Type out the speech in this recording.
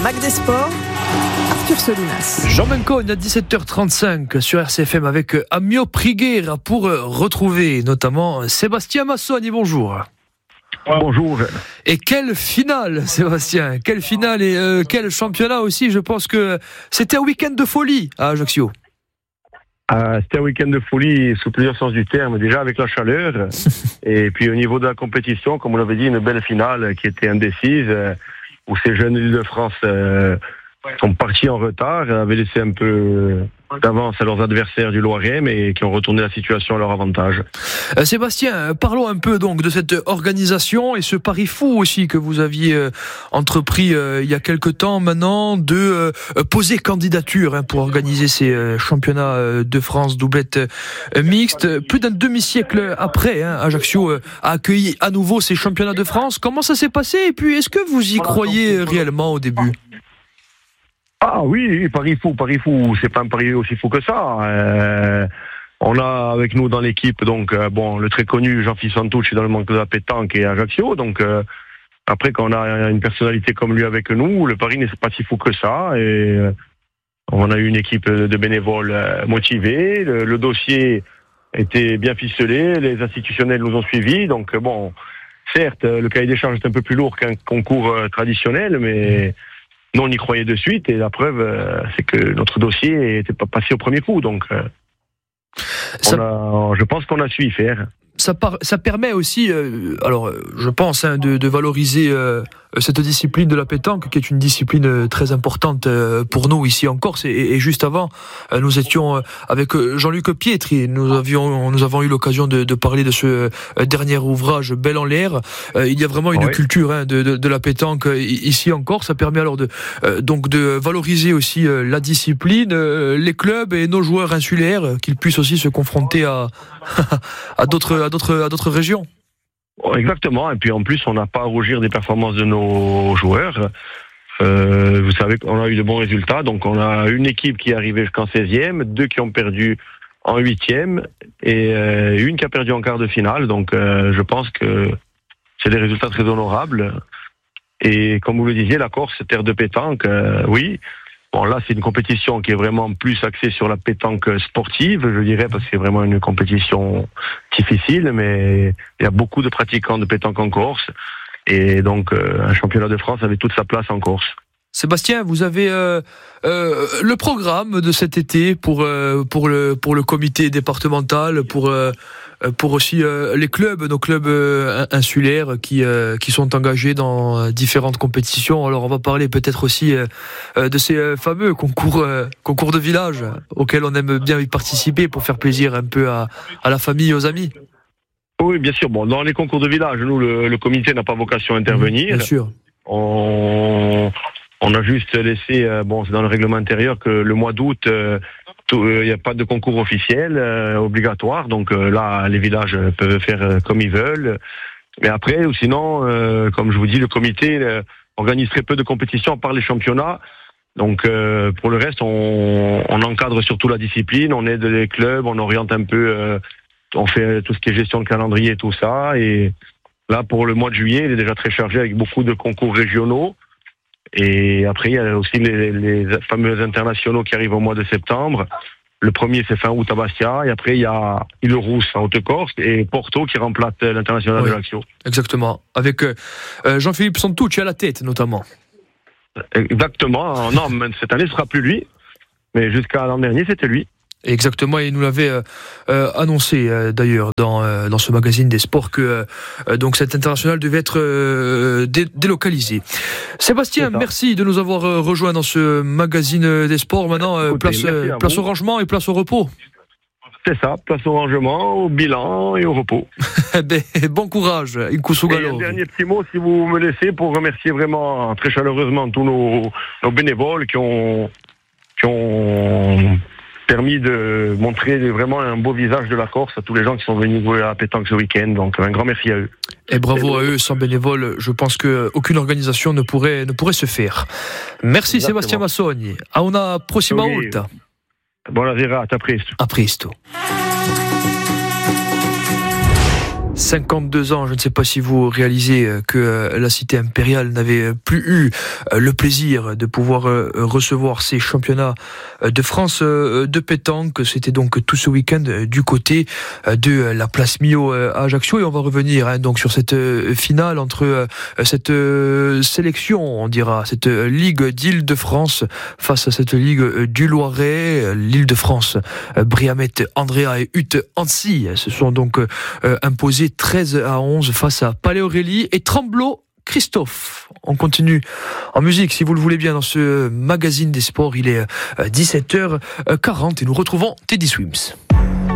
Mac des Sports, Arthur Solinas. Jean Mencogne à 17h35 sur RCFM avec Amio Priguera pour retrouver notamment Sébastien Massoni. Bonjour. Bonjour. Et quelle finale, Sébastien, quelle finale et quel championnat aussi. Je pense que c'était un week-end de folie à Ajaccio. C'était un week-end de folie sous plusieurs sens du terme, déjà avec la chaleur et puis au niveau de la compétition, comme on l'avait dit, une belle finale qui était indécise où ces jeunes Île-de-France sont partis en retard, avaient laissé un peu d'avance à leurs adversaires du Loiret, mais qui ont retourné la situation à leur avantage. Sébastien, parlons un peu donc de cette organisation et ce pari fou aussi que vous aviez entrepris il y a quelque temps maintenant de poser candidature pour organiser ces championnats de France doublette mixte. Plus d'un demi-siècle après, Ajaccio a accueilli à nouveau ces championnats de France. Comment ça s'est passé et puis est-ce que vous y croyez réellement au début ? Ah oui, pari fou, c'est pas un pari aussi fou que ça. On a avec nous dans l'équipe donc le très connu Jean-Philippe Santouche dans le monde de la pétanque et Ajaccio. Donc après quand on a une personnalité comme lui avec nous, le pari n'est pas si fou que ça. Et on a eu une équipe de bénévoles motivés. Le dossier était bien ficelé, les institutionnels nous ont suivis. Donc certes, le cahier des charges est un peu plus lourd qu'un concours traditionnel, mais nous, on y croyait de suite, et la preuve, c'est que notre dossier n'était pas passé au premier coup. Donc, je pense qu'on a su y faire. Ça permet aussi, je pense, de valoriser cette discipline de la pétanque, qui est une discipline très importante pour nous ici en Corse. Et juste avant, nous étions avec Jean-Luc Pietri. Nous avons eu l'occasion de parler de ce dernier ouvrage, Belle en l'air. Il y a vraiment une culture de la pétanque ici en Corse. Ça permet alors de valoriser aussi la discipline, les clubs et nos joueurs insulaires, qu'ils puissent aussi se confronter à d'autres régions. Exactement, et puis en plus on n'a pas à rougir des performances de nos joueurs. Vous savez qu'on a eu de bons résultats, donc on a une équipe qui est arrivée jusqu'en 16e, 2 qui ont perdu en 8e et une qui a perdu en quart de finale, donc je pense que c'est des résultats très honorables. Et comme vous le disiez, la Corse, terre de pétanque, oui. Bon, là, c'est une compétition qui est vraiment plus axée sur la pétanque sportive, je dirais, parce que c'est vraiment une compétition difficile, mais il y a beaucoup de pratiquants de pétanque en Corse. Et donc, un championnat de France avait toute sa place en Corse. Sébastien, vous avez le programme de cet été pour le comité départemental, pour aussi les clubs, nos clubs insulaires qui sont engagés dans différentes compétitions. Alors on va parler peut-être aussi de ces fameux concours de village auxquels on aime bien y participer pour faire plaisir un peu à la famille et aux amis. Oui, bien sûr. Bon, dans les concours de village, nous, le comité n'a pas vocation à intervenir. Bien sûr. On a juste laissé, c'est dans le règlement intérieur que le mois d'août, il n'y a pas de concours officiel obligatoire. Donc là, les villages peuvent faire comme ils veulent. Mais après, ou sinon, comme je vous dis, le comité organise très peu de compétitions par les championnats. Donc pour le reste, on encadre surtout la discipline, on aide les clubs, on oriente un peu, on fait tout ce qui est gestion de calendrier et tout ça. Et là, pour le mois de juillet, il est déjà très chargé avec beaucoup de concours régionaux. Et après, il y a aussi les fameux internationaux qui arrivent au mois de septembre. Le premier, c'est fin août à Bastia. Et après, il y a Île-Rousse en Haute-Corse et Porto qui remplace l'international de l'Ajaccio. Exactement. Avec Jean-Philippe Santouche à la tête, notamment. Exactement. Non, cette année, ce sera plus lui. Mais jusqu'à l'an dernier, c'était lui. Exactement, et il nous l'avait annoncé d'ailleurs dans ce magazine des sports que donc cet international devait être délocalisé. Sébastien, merci de nous avoir rejoints dans ce magazine des sports. Maintenant, place au rangement et place au repos. C'est ça, place au rangement, au bilan et au repos. Bon courage, il Kusugalo. Et un dernier petit mot, si vous me laissez, pour remercier vraiment très chaleureusement tous nos bénévoles qui ont permis de montrer vraiment un beau visage de la Corse à tous les gens qui sont venus jouer à la pétanque ce week-end. Donc un grand merci à eux. Et bravo à eux, sans bénévoles, je pense qu'aucune organisation ne pourrait se faire. Merci. Exactement. Sébastien Massoni. A una prossima volta. Buona serata, a presto. A presto. 52 ans, je ne sais pas si vous réalisez que la cité impériale n'avait plus eu le plaisir de pouvoir recevoir ces championnats de France de pétanque. C'était donc tout ce week-end du côté de la place Millau à Ajaccio, et on va revenir donc sur cette finale entre cette sélection, on dira, cette Ligue d'Île-de-France face à cette Ligue du Loiret. L'Île-de-France, Briamet, Andrea et Hutt Annecy se sont donc imposés 13-11 face à Palais-Aurélie et Tremblot Christophe. On continue en musique, si vous le voulez bien, dans ce magazine des sports. Il est 17h40 et nous retrouvons Teddy Swims.